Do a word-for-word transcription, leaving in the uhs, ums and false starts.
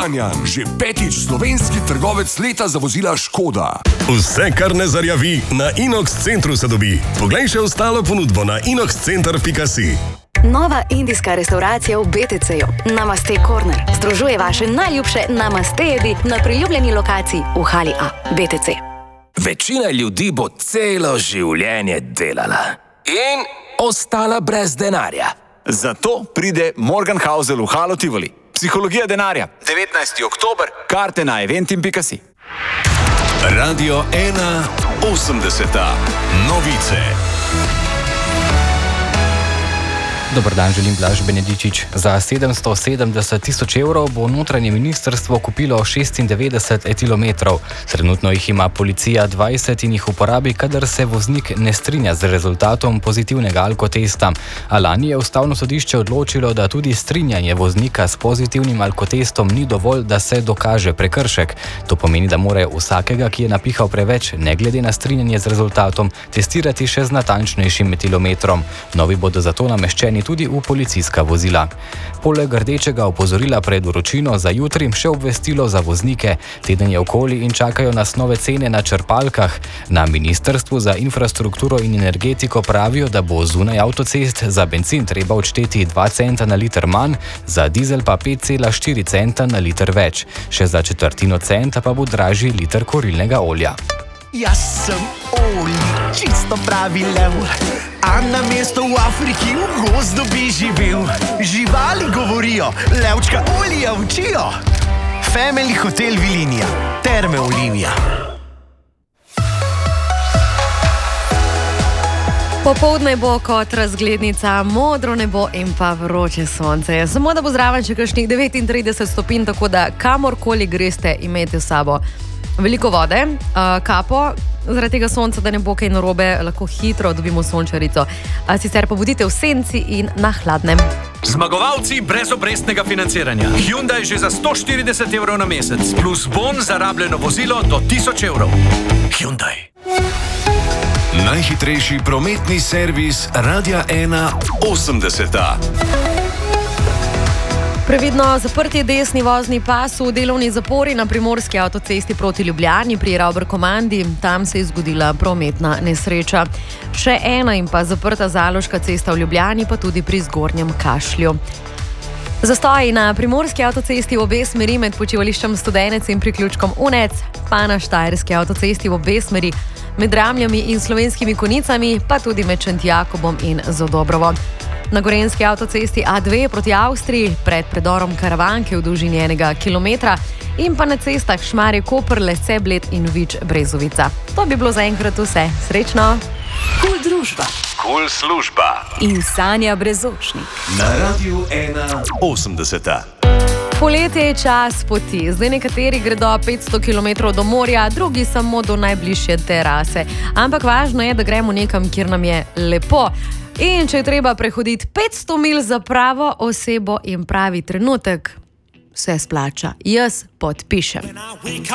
Kranjan, že petič slovenski trgovec leta za vozila Škoda. Vse, kar ne zarjavi, na Inox Centru se dobi. Poglej še ostalo ponudbo na inox center pika si. Nova indijska restauracija v be te ceju, Namaste Corner, združuje vaše najljubše namaste jedi na priljubljeni lokaciji v hali A, be te ce. Večina ljudi bo celo življenje delala in ostala brez denarja. Zato pride Morgenhausel v Halo Tivoli. Psihologija denarja. devetnajsti oktober. Karte na eventim pika si. Radio ena osemdeseta. Novice. Dober dan, želim Blaž Benedičič. Za sedemsto sedemdeset tisoč evrov bo notranje ministrstvo kupilo šestindevetdeset etilometrov. Trenutno jih ima policija dvajset in jih uporabi, kadar se voznik ne strinja z rezultatom pozitivnega alkotesta. A lani je Ustavno sodišče odločilo, da tudi strinjanje voznika s pozitivnim alkotestom ni dovolj, da se dokaže prekršek. To pomeni, da mora vsakega, ki je napihal preveč, ne glede na strinjanje z rezultatom, testirati še z natančnejšim etilometrom. Novi bodo zato nameščeni tudi v policijska vozila. Poleg rdečega opozorila pred vročino za jutri še obvestilo za voznike. Teden je okoli in čakajo nas nove cene na črpalkah. Na Ministrstvu za infrastrukturo in energetiko pravijo, da bo zunaj avtocest za bencin treba odšteti dva centa na liter manj, za dizel pa pet cela štiri centa na liter več. Še za četrtino centa pa bo dražji liter kurilnega olja. Jaz sem Oli, čisto pravi lev, a na mesto v Afriki v gozdu bi živel. Živali govorijo, levčka Olija učijo. Family Hotel Vilinija, Terme Olimija. Popoldne bo kot razglednica, modro nebo in pa vroče sonce. Samo da bo zraven še kakšnih devetintrideset stopinj, tako da kamorkoli greste, imejte s sabo veliko vode, kapo, zaradi tega sonca, da ne bo kaj narobe, lahko hitro dobimo sončarico. Sicer pa bodite v senci in na hladnem. Zmagovalci brez obrestnega financiranja. Hyundai že za sto štirideset evrov na mesec, plus bon za rabljeno vozilo do tisoč evrov. Hyundai. Najhitrejši prometni servis Radia ena osemdeseta. Previdno zaprti desni vozni pas v delovni zapori na primorski avtocesti proti Ljubljani pri Ravber-Komandi. Tam se je zgodila prometna nesreča. Še ena in pa zaprta Zaloška cesta v Ljubljani, pa tudi pri Zgornjem Kašlju. Zastoji na primorski avtocesti v obe smeri med počivališčem Studenec in priključkom Unec, pa na štajerski avtocesti v obe smeri med Ramljami in Slovenskimi Konicami, pa tudi med Šentjakobom in Zodobrovo. Na gorenjski avtocesti A dve proti Avstriji, pred predorom Karavanke v dolžini enega kilometra in pa na cestah Šmarje-Koper, Lesce, Bled in Vič-Brezovica. To bi bilo zaenkrat vse. Srečno! Kul družba. Kul služba. In Sanja Brezočnik. Na Radiu ena osemdeseta. Poletje je čas poti. Zdaj nekateri gredo petsto kilometrov do morja, drugi samo do najbližje terase. Ampak važno je, da gremo nekam, kjer nam je lepo. In če je treba prehoditi petsto milj za pravo osebo in pravi trenutek, se splača. Jaz podpišem.